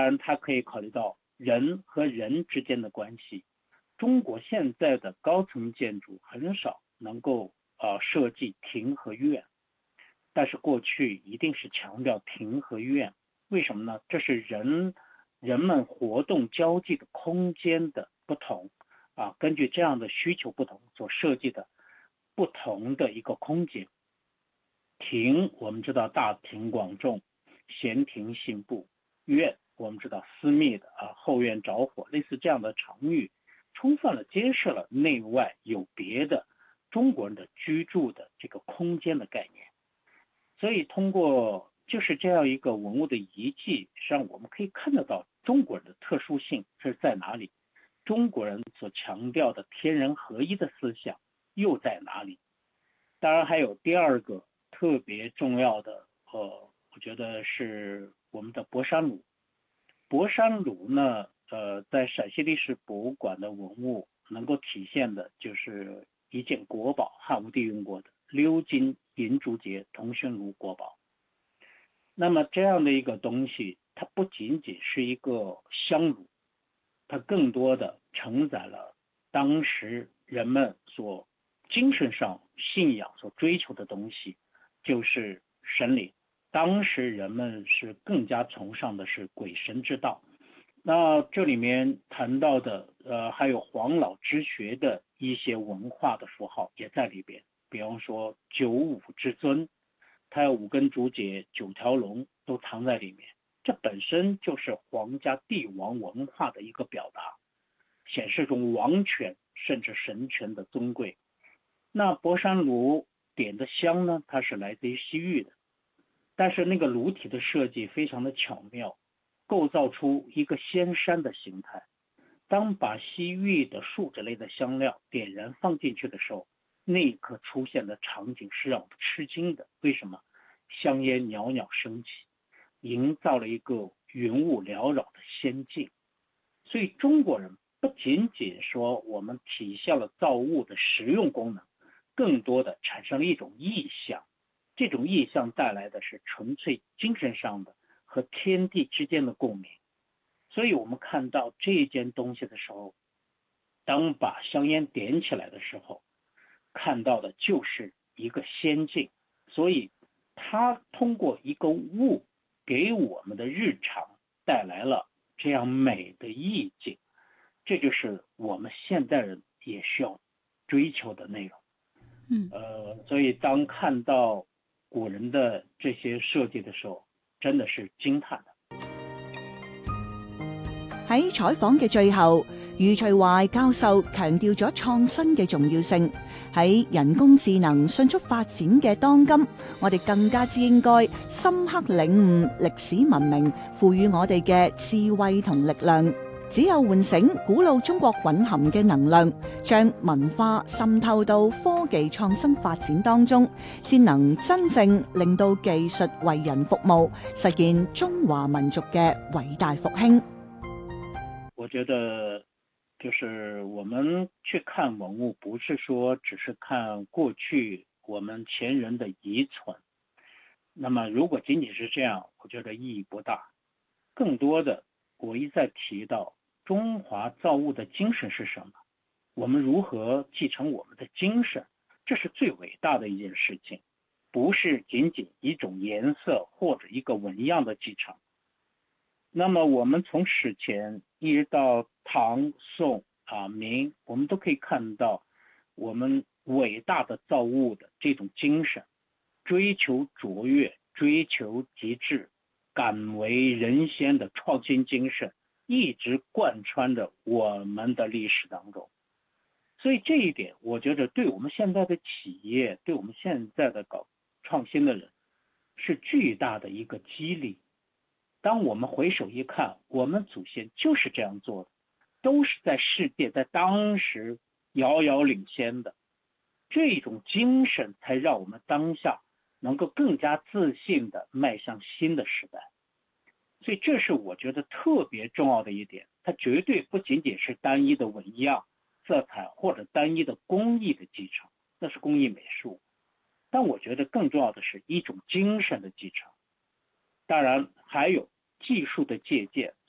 然它可以考虑到人和人之间的关系。中国现在的高层建筑很少能够设计庭和院，但是过去一定是强调庭和院。为什么呢？这是人们活动交际的空间的不同根据这样的需求不同所设计的不同的一个空间。庭我们知道大庭广众，闲庭信步；院我们知道私密的后院着火，类似这样的场域，充分了揭示了内外有别的中国人的居住的这个空间的概念。所以通过就是这样一个文物的遗迹，实际上我们可以看得到中国人的特殊性是在哪里，中国人所强调的天人合一的思想又在哪里。当然还有第二个特别重要的我觉得是我们的博山炉。博山炉呢在陕西历史博物馆的文物能够体现的就是一件国宝，汉武帝用过的鎏金银竹节铜熏炉国宝。那么这样的一个东西，它不仅仅是一个香炉，它更多的承载了当时人们所精神上信仰所追求的东西，就是神灵。当时人们是更加崇尚的是鬼神之道。那这里面谈到的还有黄老之学的一些文化的符号也在里边，比方说九五之尊，它有5根竹节9条龙都藏在里面，这本身就是皇家帝王文化的一个表达，显示出王权甚至神权的尊贵。那博山炉点的香呢，它是来自于西域的，但是那个炉体的设计非常的巧妙，构造出一个仙山的形态。当把西域的树脂类的香料点燃放进去的时候，那一刻出现的场景是让我们吃惊的。为什么？香烟袅袅升起，营造了一个云雾缭绕的仙境。所以中国人不仅仅说我们体现了造物的实用功能，更多的产生了一种意象。这种意象带来的是纯粹精神上的和天地之间的共鸣。所以我们看到这件东西的时候，当把香烟点起来的时候，看到的就是一个仙境。所以它通过一个物给我们的日常带来了这样美的意境，这就是我们现代人也需要追求的内容。所以當看到古人的這些設計的時候，真的是驚嘆的。 喺採訪嘅最後，余徐懷教授強調咗創新嘅重要性。喺人工智能迅速發展嘅當今，我哋更加之應該深刻領悟歷史文明賦予我哋嘅智慧同力量。只有喚醒古老中國蘊含嘅能量，將文化滲透到科技創新發展當中，先能真正令到技術為人服務，實現中華民族嘅偉大復興。 我覺得就是我們去看文物，不是說只是看過去我們前人的遺存，那麼如果僅僅是這樣，我覺得意義不大。更多的我一再提到中華造物的精神是什麼，我們如何繼承我們的精神，這是最偉大的一件事情，不是僅僅一種顏色或者一個紋樣的繼承。那麼我們從史前一直到唐宋明，我們都可以看到我們偉大的造物的這種精神，追求卓越，追求極致，敢為人先的創新精神一直貫穿着我們的歷史當中。所以這一點我覺得對我們現在的企業，對我們現在的搞創新的人是巨大的一個激勵。當我們回首一看，我們祖先就是這樣做的，都是在世界在當時遙遙領先的，這種精神才讓我們當下能夠更加自信地邁向新的時代。所以這是我覺得特別重要的一點，它絕對不僅僅是單一的紋樣、色彩或者單一的工藝的繼承，那是工藝美術。但我覺得更重要的是一種精神的繼承。當然還有技術的借鑑，